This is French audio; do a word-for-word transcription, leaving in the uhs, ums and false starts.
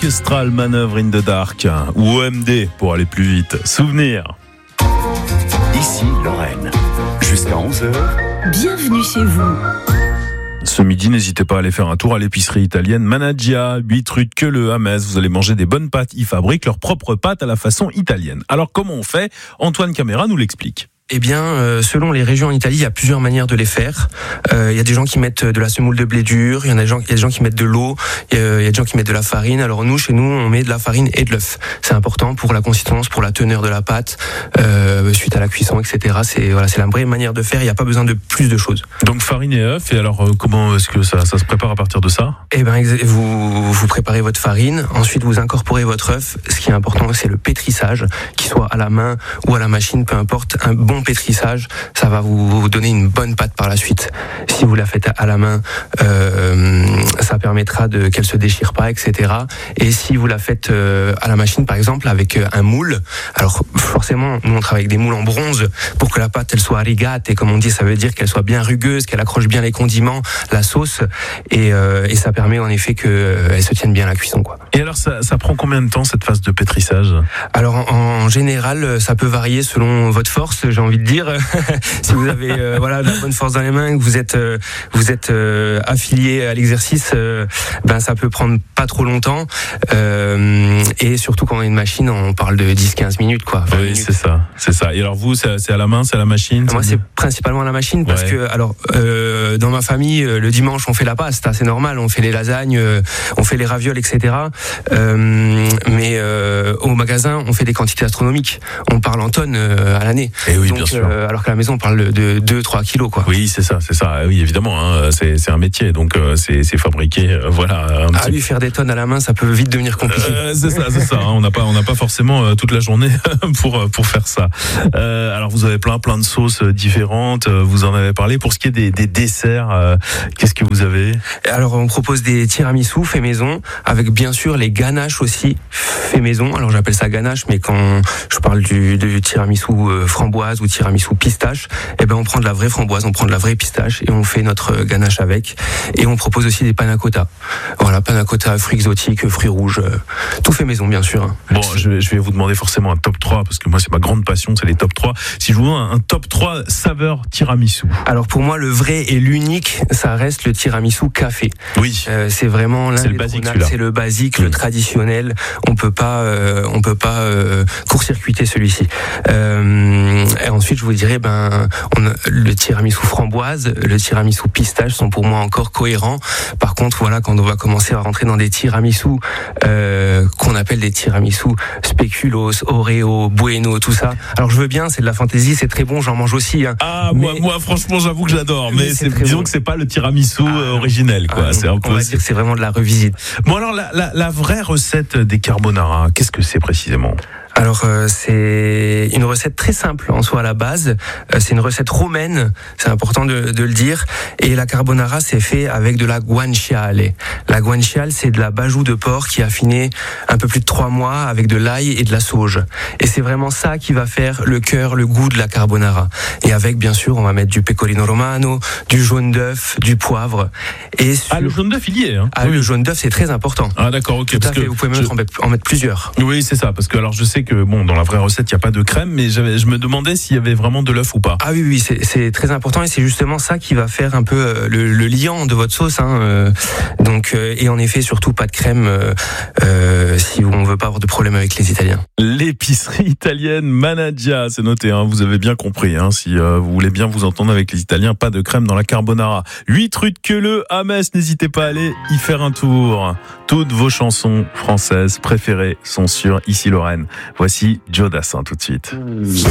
Orchestral Manœuvre in the Dark, ou O M D pour aller plus vite. Souvenir. Ici Lorraine, jusqu'à onze heures. Bienvenue chez vous. Ce midi, n'hésitez pas à aller faire un tour à l'épicerie italienne Managgia, huit rue de Queuleux à Metz. Vous allez manger des bonnes pâtes. Ils fabriquent leurs propres pâtes à la façon italienne. Alors comment on fait ? Antoine Caméra nous l'explique. Eh bien, euh, selon les régions en Italie, il y a plusieurs manières de les faire. Euh, il y a des gens qui mettent de la semoule de blé dur, il y en a des gens, il y a des gens qui mettent de l'eau, il y, a, il y a des gens qui mettent de la farine. Alors nous, chez nous, on met de la farine et de l'œuf. C'est important pour la consistance, pour la teneur de la pâte, euh, suite à la cuisson, et cetera. C'est voilà, c'est la vraie manière de faire. Il n'y a pas besoin de plus de choses. Donc farine et œuf. Et alors, euh, comment est-ce que ça, ça se prépare à partir de ça ? Eh ben, vous vous préparez votre farine. Ensuite, vous incorporez votre œuf. Ce qui est important, c'est le pétrissage, qu'il soit à la main ou à la machine, peu importe. Un bon pétrissage, ça va vous donner une bonne pâte par la suite. Si vous la faites à la main, euh, ça permettra de qu'elle se déchire pas, et cetera. Et si vous la faites euh, à la machine, par exemple, avec un moule, alors forcément, nous on travaille avec des moules en bronze pour que la pâte elle soit rigate, et comme on dit, ça veut dire qu'elle soit bien rugueuse, qu'elle accroche bien les condiments, la sauce, et, euh, et ça permet en effet qu'elle euh, se tienne bien à la cuisson, quoi. Et alors, ça, ça prend combien de temps cette phase de pétrissage ? Alors en, en général, ça peut varier selon votre force, j'ai envie de dire. Si vous avez euh, voilà de la bonne force dans les mains, que vous êtes euh, vous êtes euh, affilié à l'exercice, euh, ben ça peut prendre pas trop longtemps. Euh, et surtout quand on a une machine, on parle de dix à quinze minutes, quoi. Oui, minutes. c'est ça, c'est ça. Et alors vous, c'est, c'est à la main, c'est à la machine ? Moi, c'est principalement à la machine parce Ouais. que alors euh, dans ma famille, le dimanche, on fait la pasta, c'est normal, on fait les lasagnes, euh, on fait les ravioles, et cetera. Euh, mais euh, au magasin, on fait des quantités astronomiques. On parle en tonnes euh, à l'année. Et oui, Donc, bien sûr. Euh, alors qu'à la maison, on parle de deux à trois kilos, quoi. Oui, c'est ça, c'est ça. Oui, évidemment, hein, c'est, c'est un métier, donc euh, c'est, c'est fabriqué, euh, voilà. Un Ah petit... oui, faire des tonnes à la main, ça peut vite devenir compliqué. Euh, c'est ça, c'est ça. Hein, on n'a pas, on n'a pas forcément euh, toute la journée pour pour faire ça. Euh, alors vous avez plein, plein de sauces différentes. Vous en avez parlé. Pour ce qui est des, des desserts, euh, qu'est-ce que vous avez ? Alors on propose des tiramisu fait maison, avec bien sûr les ganaches aussi fait maison. Alors j'appelle ça ganache, mais quand je parle du, du tiramisu framboise ou tiramisu pistache, eh ben on prend de la vraie framboise, on prend de la vraie pistache et on fait notre ganache avec. Et on propose aussi des panna cotta. Voilà, panna cotta, fruits exotiques, fruits rouges, euh, tout fait maison bien sûr. Bon, je vais, je vais vous demander forcément un top trois, parce que moi c'est ma grande passion, c'est les top trois. Si je vous demande un, un top trois saveur tiramisu. Alors pour moi, le vrai et l'unique, ça reste le tiramisu café. Oui. Euh, c'est vraiment C'est le basique, celui-là. C'est le basique, Mmh. le traditionnel. On peut pas, euh, on peut pas euh, court-circuiter celui-ci. Euh, et ensuite, je vous dirais, ben, on a le tiramisu framboise, le tiramisu pistache sont pour moi encore cohérents. Par contre, voilà, quand on va commencer à rentrer dans des tiramisu euh, qu'on appelle des tiramisu spéculoos, Oreo, Bueno, tout ça. Alors je veux bien, c'est de la fantaisie, c'est très bon, j'en mange aussi. Hein. Ah, Mais- moi, moi, franchement, j'avoue que j'adore, mais, Mais c'est c'est, très disons bon. que c'est pas le tiramisu Ah, euh, originel, quoi. Ah, c'est un on peu. va dire que c'est vraiment de la revisite. Bon, alors la, la, la vraie recette des carbonara, qu'est-ce que c'est précisément ? Alors euh, c'est une recette très simple en soi à la base. Euh, c'est une recette romaine, c'est important de, de le dire. Et la carbonara c'est fait avec de la guanciale. La guanciale c'est de la bajou de porc qui est affinée un peu plus de trois mois avec de l'ail et de la sauge. Et c'est vraiment ça qui va faire le cœur, le goût de la carbonara. Et avec bien sûr on va mettre du pecorino romano, du jaune d'œuf, du poivre. Et sur... Ah, le jaune d'œuf, il y est, hein. Ah, le jaune d'œuf c'est très important. Ah, d'accord, ok. Tout parce à fait, que vous pouvez je- même en mettre, en mettre plusieurs. Oui, c'est ça, parce que alors je sais que bon, dans la vraie recette, il n'y a pas de crème, mais j'avais, je me demandais s'il y avait vraiment de l'œuf ou pas. Ah oui, oui, c'est, c'est très important et c'est justement ça qui va faire un peu euh, le, le liant de votre sauce. Hein, euh, donc, euh, et en effet, surtout pas de crème euh, euh, si on veut pas avoir de problème avec les Italiens. L'épicerie italienne Managgia, c'est noté, hein, vous avez bien compris. Hein, si euh, vous voulez bien vous entendre avec les Italiens, pas de crème dans la carbonara. huit rue de Queuleux à Metz, n'hésitez pas à aller y faire un tour. Toutes vos chansons françaises préférées sont sur Ici Lorraine. Voici Joe Dassin tout de suite.